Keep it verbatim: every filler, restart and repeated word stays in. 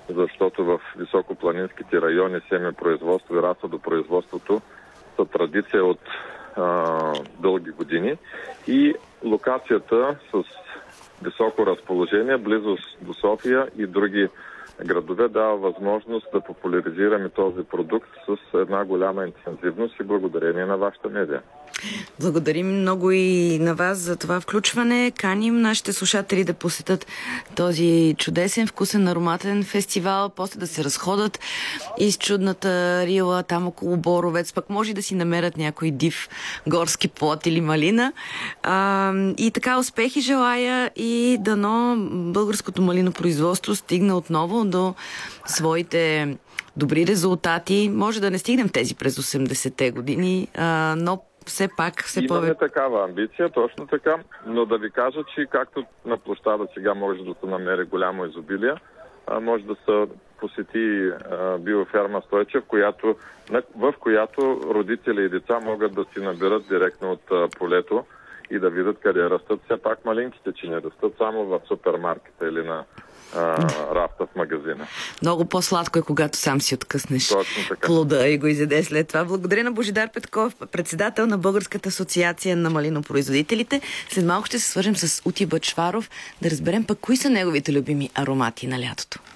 защото в високопланинските райони семепроизводство и разсадопроизводството са традиция от а, дълги години и локацията с високо разположение, близост до София и други градове дава възможност да популяризираме този продукт с една голяма интензивност и благодарение на вашата медия. Благодарим много и на вас за това включване. Каним нашите слушатели да посетят този чудесен, вкусен, ароматен фестивал, после да се разходят из чудната Рила, там около Боровец, пък може да си намерят някой див горски плод или малина. А, и така успехи желая и дано българското малинопроизводство стигна отново до своите добри резултати. Може да не стигнем тези през осемдесетте години, а, но все пак, все повече. Имаме такава амбиция, точно така, но да ви кажа, че както на площада сега може да се намери голямо изобилие, а може да се посети а, биоферма Стойчев, която, в която родители и деца могат да си наберат директно от а, полето и да видят къде растат все пак малинките, че не растат само в супермаркета или на рафта в магазина. Много по-сладко е, когато сам си откъснеш плода и го изяде след това. Благодаря на Божидар Петков, председател на Българската асоциация на малинопроизводителите. След малко ще се свържем с Ути Бъчваров да разберем пък кои са неговите любими аромати на лятото.